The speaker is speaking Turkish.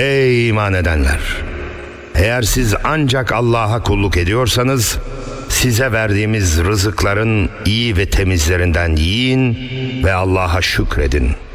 Ey iman edenler! Eğer siz ancak Allah'a kulluk ediyorsanız, size verdiğimiz rızıkların iyi ve temizlerinden yiyin ve Allah'a şükredin.